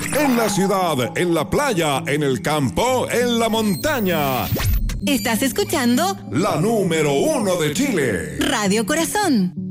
En la ciudad, en la playa, en el campo, en la montaña. ¿Estás escuchando? La número 1 de Chile. Radio Corazón.